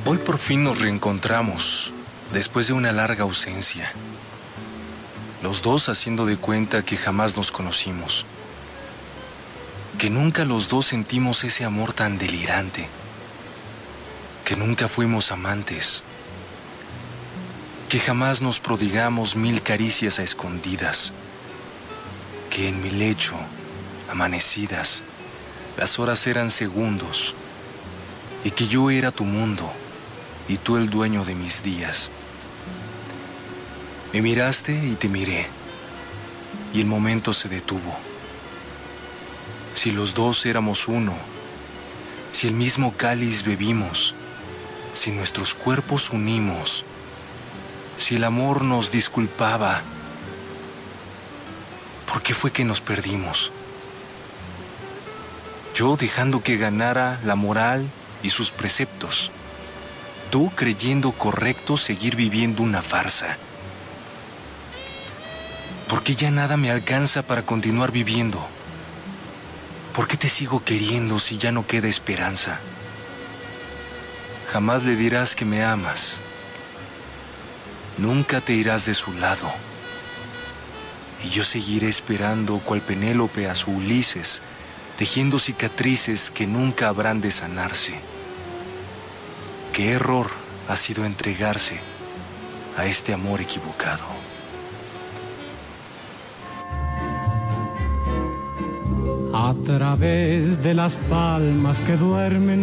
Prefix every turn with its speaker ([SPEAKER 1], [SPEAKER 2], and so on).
[SPEAKER 1] Hoy por fin nos reencontramos, después de una larga ausencia. Los dos haciendo de cuenta que jamás nos conocimos. Que nunca los dos sentimos ese amor tan delirante. Que nunca fuimos amantes. Que jamás nos prodigamos 1000 caricias a escondidas. Que en mi lecho, amanecidas, las horas eran segundos. Y que yo era tu mundo y tú el dueño de mis días. Me miraste y te miré, y el momento se detuvo. Si los dos éramos uno, si el mismo cáliz bebimos, si nuestros cuerpos unimos, si el amor nos disculpaba, ¿por qué fue que nos perdimos? Yo dejando que ganara la moral y sus preceptos, tú creyendo correcto seguir viviendo una farsa. ¿Por qué ya nada me alcanza para continuar viviendo? ¿Por qué te sigo queriendo si ya no queda esperanza? Jamás le dirás que me amas. Nunca te irás de su lado. Y yo seguiré esperando cual Penélope a su Ulises, tejiendo cicatrices que nunca habrán de sanarse. ¿Qué error ha sido entregarse a este amor equivocado?
[SPEAKER 2] A través de las palmas que duermen